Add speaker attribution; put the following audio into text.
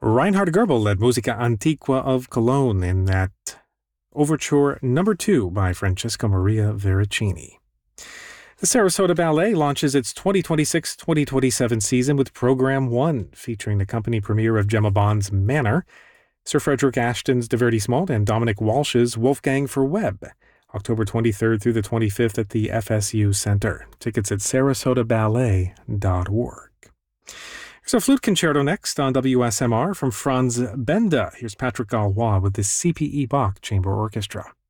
Speaker 1: Reinhard Goebel led Musica Antiqua of Cologne in that Overture No. 2 by Francesco Maria Veracini. The Sarasota Ballet launches its 2026-2027 season with Program 1, featuring the company premiere of Gemma Bond's Manor, Sir Frederick Ashton's Divertissement, and Dominic Walsh's Wolfgang for Webb, October 23rd through the 25th at the FSU Center. Tickets at sarasotaballet.org. There's a flute concerto next on WSMR from Franz Benda. Here's Patrick Galois with the CPE Bach Chamber Orchestra.